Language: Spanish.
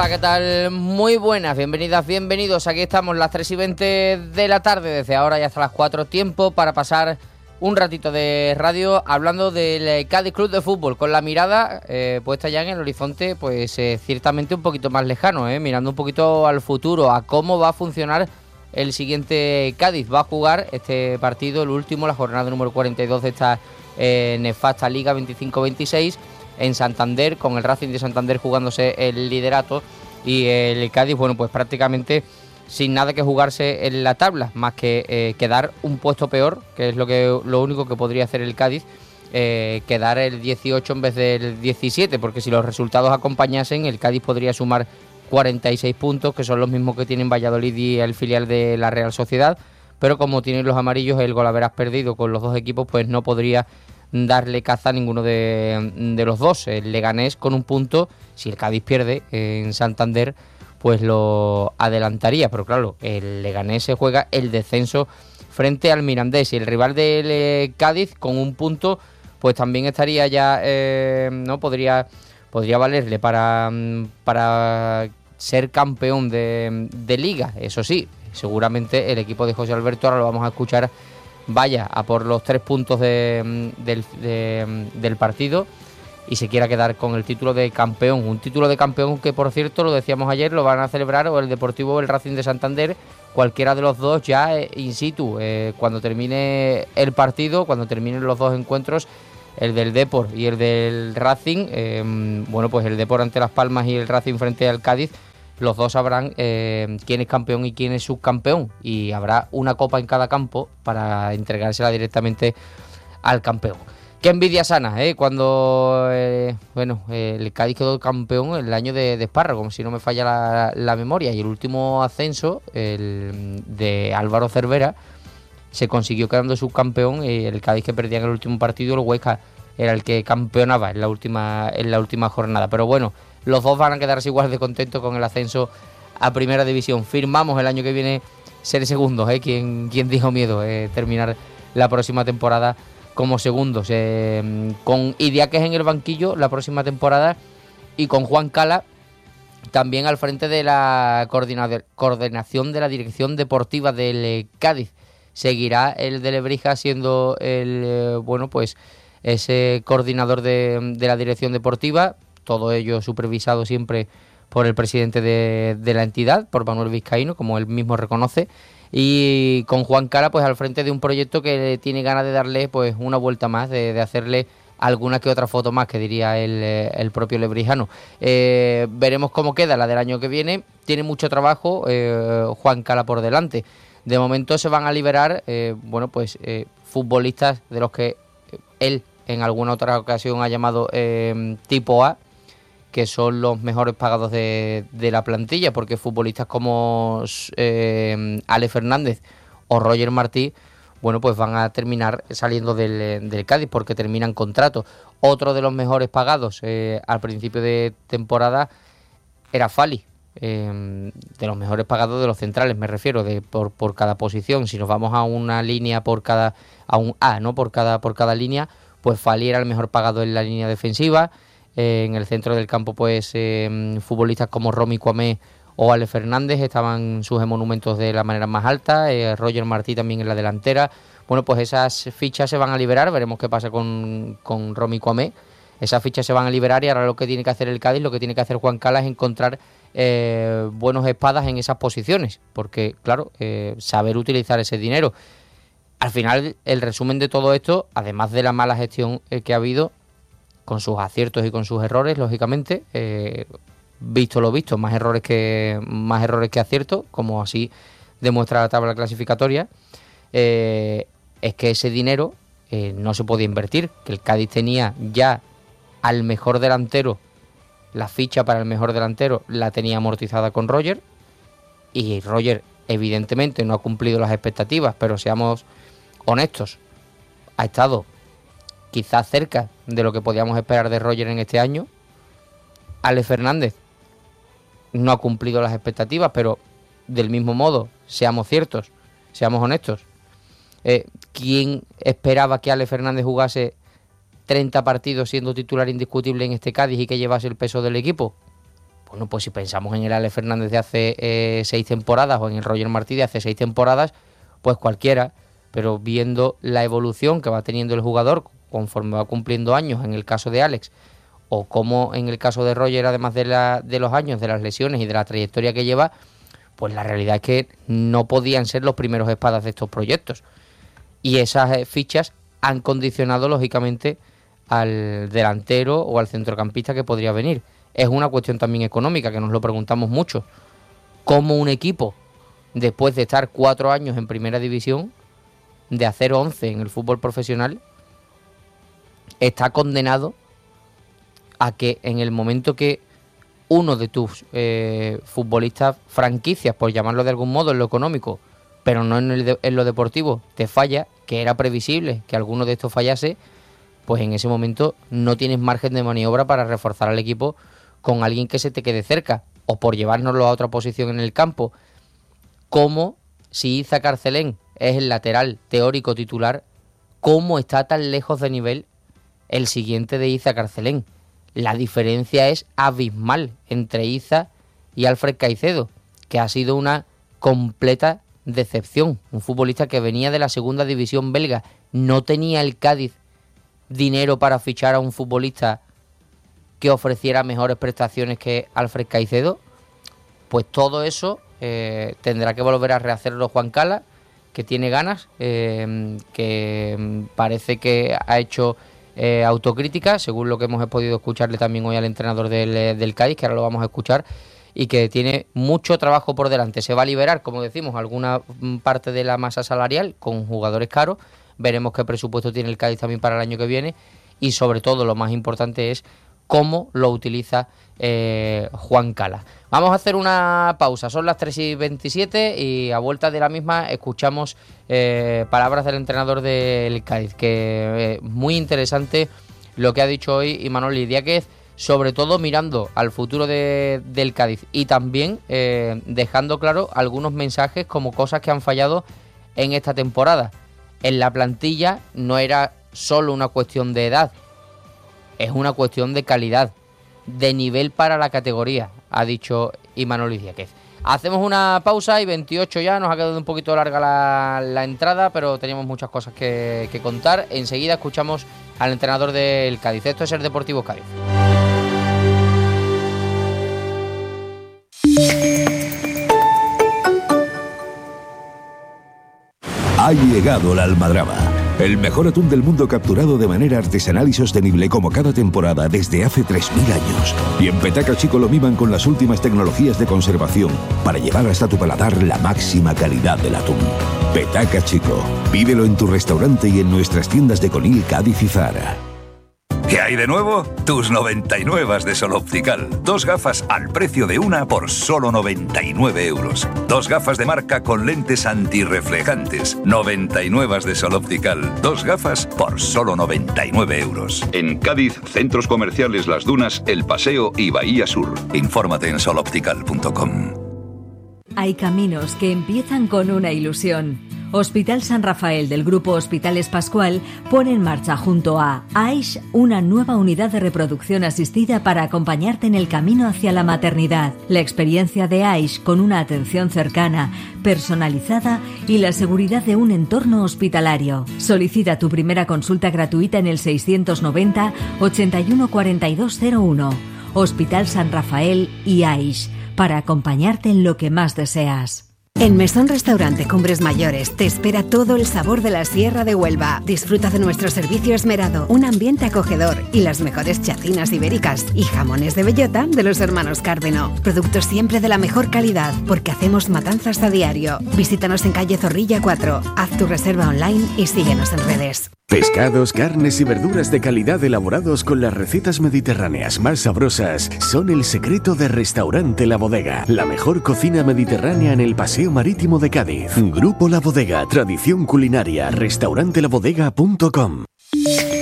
Hola, ¿qué tal? Muy buenas, bienvenidas, bienvenidos. Aquí estamos las 3:20 de la tarde, desde ahora y hasta las 4, tiempo para pasar un ratito de radio hablando del Cádiz Club de Fútbol, con la mirada puesta ya en el horizonte, pues ciertamente un poquito más lejano, mirando un poquito al futuro, a cómo va a funcionar el siguiente Cádiz. Va a jugar este partido, el último, la jornada número 42 de esta nefasta Liga 25-26, en Santander, con el Racing de Santander jugándose el liderato y el Cádiz, bueno, pues prácticamente sin nada que jugarse en la tabla, más que quedar un puesto peor, que es lo único que podría hacer el Cádiz, quedar el 18 en vez del 17, porque si los resultados acompañasen, el Cádiz podría sumar 46 puntos, que son los mismos que tienen Valladolid y el filial de la Real Sociedad, pero como tienen los amarillos el golaveras perdido con los dos equipos, pues no podría darle caza a ninguno de los dos. El Leganés con un punto, si el Cádiz pierde en Santander, pues lo adelantaría, pero claro, el Leganés se juega el descenso frente al Mirandés, y el rival del Cádiz con un punto pues también estaría ya, no podría valerle para ser campeón de Liga. Eso sí, seguramente el equipo de José Alberto, ahora lo vamos a escuchar, vaya a por los 3 puntos del partido y se quiera quedar con el título de campeón. Un título de campeón que, por cierto, lo decíamos ayer, lo van a celebrar o el Deportivo o el Racing de Santander, cualquiera de los dos ya in situ. Cuando termine el partido, cuando terminen los dos encuentros, el del Depor y el del Racing, bueno, pues el Depor ante Las Palmas y el Racing frente al Cádiz, los dos sabrán quién es campeón y quién es subcampeón, y habrá una copa en cada campo para entregársela directamente al campeón. Qué envidia sana, cuando el Cádiz quedó campeón el año de Espárrago, como si no me falla la memoria, y el último ascenso, el de Álvaro Cervera, se consiguió quedando subcampeón, y el Cádiz, que perdía en el último partido, el Huesca era el que campeonaba en la última jornada. Pero bueno, los dos van a quedarse igual de contentos con el ascenso a Primera División. Firmamos el año que viene ser segundos, quien dijo miedo terminar la próxima temporada como segundos, con Idiáquez en el banquillo la próxima temporada y con Juan Cala también al frente de la coordinación de la dirección deportiva del Cádiz. Seguirá el de Lebrija siendo ese coordinador de la dirección deportiva, todo ello supervisado siempre por el presidente de la entidad, por Manuel Vizcaíno, como él mismo reconoce, y con Juan Cala pues al frente de un proyecto que tiene ganas de darle pues una vuelta más, de hacerle alguna que otra foto más, que diría el propio lebrijano. Veremos cómo queda la del año que viene. Tiene mucho trabajo Juan Cala por delante. De momento se van a liberar futbolistas de los que él en alguna otra ocasión ha llamado tipo A, que son los mejores pagados de la plantilla, porque futbolistas como Ale Fernández o Roger Martí, bueno, pues van a terminar saliendo del Cádiz porque terminan contrato. Otro de los mejores pagados al principio de temporada era Fali, de los mejores pagados de los centrales, me refiero, por cada posición. Si nos vamos a una línea por cada línea, pues Fali era el mejor pagado en la línea defensiva. En el centro del campo, pues futbolistas como Romy Cuamé o Ale Fernández estaban en sus monumentos de la manera más alta. Roger Martí también en la delantera. Bueno, pues esas fichas se van a liberar. Veremos qué pasa con Romy Cuamé. Esas fichas se van a liberar, y ahora lo que tiene que hacer el Cádiz, lo que tiene que hacer Juan Cala, es encontrar buenos espadas en esas posiciones, porque claro, saber utilizar ese dinero. Al final, el resumen de todo esto, además de la mala gestión que ha habido, con sus aciertos y con sus errores, lógicamente, visto lo visto, más errores que aciertos, como así demuestra la tabla clasificatoria, es que ese dinero no se podía invertir, que el Cádiz tenía ya al mejor delantero, la ficha para el mejor delantero la tenía amortizada con Roger, y Roger evidentemente no ha cumplido las expectativas, pero seamos honestos, ha estado quizás cerca de lo que podíamos esperar de Roger en este año. Ale Fernández no ha cumplido las expectativas, pero del mismo modo, seamos ciertos, seamos honestos. ¿Quién esperaba que Ale Fernández jugase 30 partidos siendo titular indiscutible en este Cádiz y que llevase el peso del equipo? Bueno, pues si pensamos en el Alex Fernández de hace 6 temporadas o en el Roger Martí de hace 6 temporadas, pues cualquiera, pero viendo la evolución que va teniendo el jugador conforme va cumpliendo años en el caso de Alex, o como en el caso de Roger, además de los años, de las lesiones y de la trayectoria que lleva, pues la realidad es que no podían ser los primeros espadas de estos proyectos. Y esas fichas han condicionado, lógicamente, al delantero o al centrocampista que podría venir. Es una cuestión también económica, que nos lo preguntamos mucho. ¿Cómo un equipo, después de estar 4 años en primera división, de hacer 11 en el fútbol profesional, está condenado a que en el momento que uno de tus futbolistas franquicias, por llamarlo de algún modo, en lo económico, pero no en lo deportivo, te falla, que era previsible que alguno de estos fallase, pues en ese momento no tienes margen de maniobra para reforzar al equipo con alguien que se te quede cerca, o por llevárnoslo a otra posición en el campo, como si Iza Carcelén es el lateral teórico titular, ¿cómo está tan lejos de nivel el siguiente de Iza Carcelén? La diferencia es abismal entre Iza y Alfred Caicedo, que ha sido una completa decepción. Un futbolista que venía de la segunda división belga. No tenía el Cádiz dinero para fichar a un futbolista que ofreciera mejores prestaciones que Alfred Caicedo. Pues todo eso tendrá que volver a rehacerlo Juan Cala, que tiene ganas, que parece que ha hecho autocrítica, según lo que hemos podido escucharle también hoy al entrenador del Cádiz, que ahora lo vamos a escuchar, y que tiene mucho trabajo por delante. Se va a liberar, como decimos, alguna parte de la masa salarial con jugadores caros. Veremos qué presupuesto tiene el Cádiz también para el año que viene, y sobre todo lo más importante es cómo lo utiliza Juan Cala. Vamos a hacer una pausa, son las 3:27 y a vuelta de la misma escuchamos palabras del entrenador del Cádiz, que muy interesante lo que ha dicho hoy Imanol Idiáquez, sobre todo mirando al futuro del Cádiz, y también dejando claro algunos mensajes como cosas que han fallado en esta temporada. En la plantilla no era solo una cuestión de edad, es una cuestión de calidad, de nivel para la categoría, ha dicho Imanol Idiáquez. Hacemos una pausa y 28 ya, nos ha quedado un poquito larga la entrada, pero teníamos muchas cosas que contar. Enseguida escuchamos al entrenador del Cádiz. Esto es el Deportivo Cádiz. Ha llegado la almadraba, el mejor atún del mundo capturado de manera artesanal y sostenible como cada temporada desde hace 3.000 años. Y en Petaca Chico lo miman con las últimas tecnologías de conservación para llevar hasta tu paladar la máxima calidad del atún. Petaca Chico, pídelo en tu restaurante y en nuestras tiendas de Conil, Cádiz y Zara. ¿Qué hay de nuevo? Tus 99 de Sol Optical. 2 gafas al precio de una por solo 99 euros. 2 gafas de marca con lentes antirreflejantes. 99 de Sol Optical. 2 gafas por solo 99 euros. En Cádiz, centros comerciales Las Dunas, El Paseo y Bahía Sur. Infórmate en soloptical.com. Hay caminos que empiezan con una ilusión. Hospital San Rafael del Grupo Hospitales Pascual pone en marcha junto a AISH una nueva unidad de reproducción asistida para acompañarte en el camino hacia la maternidad. La experiencia de AISH con una atención cercana, personalizada y la seguridad de un entorno hospitalario. Solicita tu primera consulta gratuita en el 690 81 4201. Hospital San Rafael y AISH, para acompañarte en lo que más deseas. En Mesón Restaurante Cumbres Mayores te espera todo el sabor de la Sierra de Huelva. Disfruta de nuestro servicio esmerado, un ambiente acogedor y las mejores chacinas ibéricas y jamones de bellota de los hermanos Cárdeno. Productos siempre de la mejor calidad, porque hacemos matanzas a diario. Visítanos en calle Zorrilla 4, haz tu reserva online y síguenos en redes. Pescados, carnes y verduras de calidad elaborados con las recetas mediterráneas más sabrosas son el secreto de Restaurante La Bodega, la mejor cocina mediterránea en el Paseo Marítimo de Cádiz. Grupo La Bodega, tradición culinaria, restaurantelabodega.com.